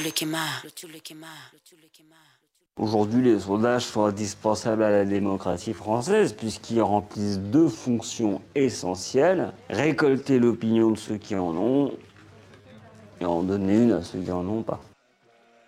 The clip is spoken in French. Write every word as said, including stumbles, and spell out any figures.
Aujourd'hui, les sondages sont indispensables à la démocratie française puisqu'ils remplissent deux fonctions essentielles. Récolter l'opinion de ceux qui en ont et en donner une à ceux qui en ont pas.